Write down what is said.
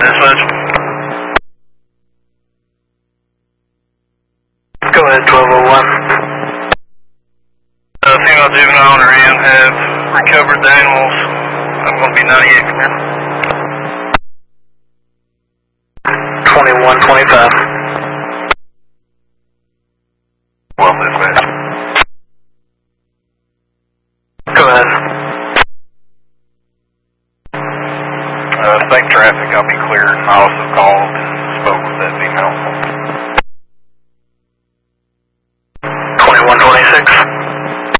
dispatch. Go ahead, 1201. Female juvenile and her aunt have recovered the animals. I'm going to be 98 from here. 2125. Well, dispatch. Go ahead. State traffic, I'll be cleared. I also called